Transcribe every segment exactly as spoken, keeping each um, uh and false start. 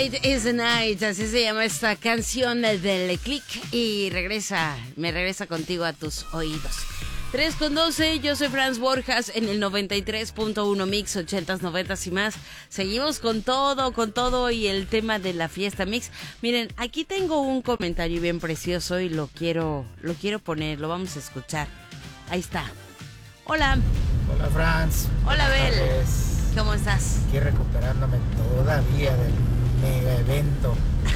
Tonight is the night, así se llama esta canción del Click y regresa, me regresa contigo a tus oídos. tres con doce, yo soy Franz Borjas en el noventa y tres punto uno Mix, ochentas, noventas y más. Seguimos con todo, con todo y el tema de la fiesta Mix. Miren, aquí tengo un comentario bien precioso y lo quiero, lo quiero poner, lo vamos a escuchar. Ahí está. Hola. Hola, Franz. Hola, Bel. ¿Cómo estás? Aquí recuperándome todavía del mega evento.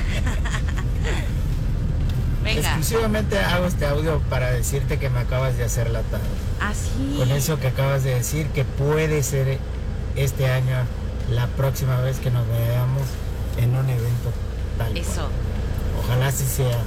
Venga. Exclusivamente hago este audio para decirte que me acabas de hacer la tarde. ¿Ah, sí? Con eso que acabas de decir, que puede ser este año la próxima vez que nos veamos en un evento tal Eso. cual. Ojalá así sea.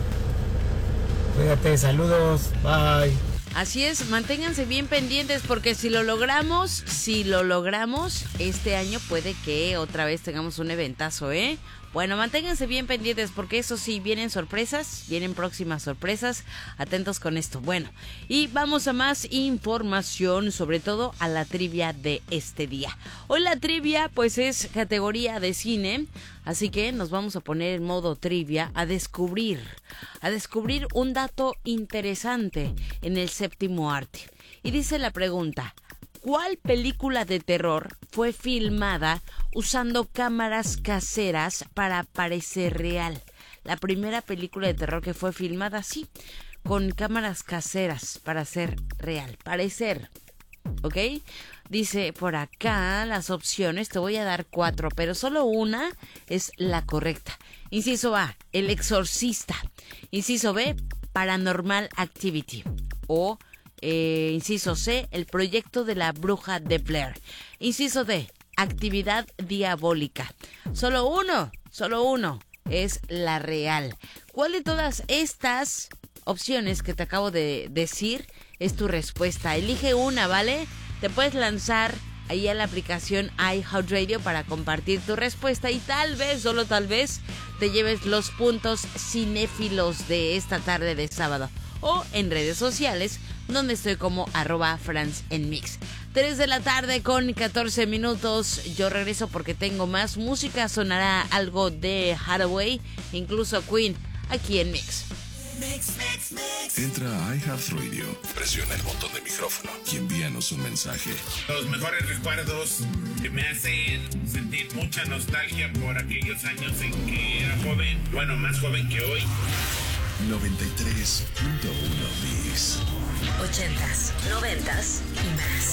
Cuídate, saludos, bye. Así es, manténganse bien pendientes porque si lo logramos, si lo logramos, este año puede que otra vez tengamos un eventazo, ¿eh? Bueno, manténganse bien pendientes porque eso sí, vienen sorpresas, vienen próximas sorpresas, atentos con esto. Bueno, y vamos a más información, sobre todo a la trivia de este día. Hoy la trivia pues es categoría de cine, así que nos vamos a poner en modo trivia a descubrir, a descubrir un dato interesante en el séptimo arte. Y dice la pregunta: ¿cuál película de terror fue filmada usando cámaras caseras para parecer real? La primera película de terror que fue filmada así, con cámaras caseras para ser real, parecer, ¿ok? Dice por acá las opciones, te voy a dar cuatro, pero solo una es la correcta. Inciso A, El Exorcista. Inciso B, Paranormal Activity. O Eh, inciso C, El Proyecto de la Bruja de Blair. Inciso D, Actividad Diabólica. Solo uno, solo uno es la real. ¿Cuál de todas estas opciones que te acabo de decir es tu respuesta? Elige una, ¿vale? Te puedes lanzar ahí a la aplicación iHeartRadio para compartir tu respuesta y tal vez, solo tal vez, te lleves los puntos cinéfilos de esta tarde de sábado. O en redes sociales, donde estoy como arroba Franz en Mix. tres de la tarde con catorce minutos. Yo regreso porque tengo más música. Sonará algo de Hathaway, incluso Queen, aquí en Mix. Mix, mix, mix. Entra a iHeartRadio, presiona el botón de micrófono y envíanos un mensaje. Los mejores recuerdos que me hacen sentir mucha nostalgia por aquellos años en que era joven, bueno, más joven que hoy. noventa y tres punto uno Mix. Ochentas, noventas y más.